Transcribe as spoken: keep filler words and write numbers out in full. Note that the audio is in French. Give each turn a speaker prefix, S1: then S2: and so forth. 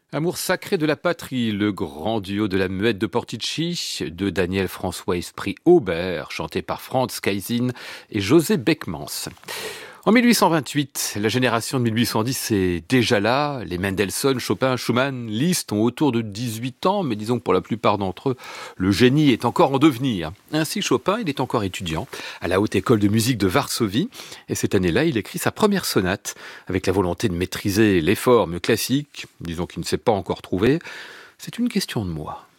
S1: Amour sacré de la patrie, le grand duo de la muette de Portici, de Daniel François Esprit Aubert, chanté par Franz Kaisin et José Beckmans. En mille huit cent vingt-huit, la génération de mille huit cent dix est déjà là. Les Mendelssohn, Chopin, Schumann, Liszt ont autour de dix-huit ans, mais disons que pour la plupart d'entre eux, le génie est encore en devenir. Ainsi, Chopin, il est encore étudiant à la Haute École de musique de Varsovie. Et cette année-là, il écrit sa première sonate avec la volonté de maîtriser les formes classiques. Disons qu'il ne s'est pas encore trouvé. C'est une question de moi.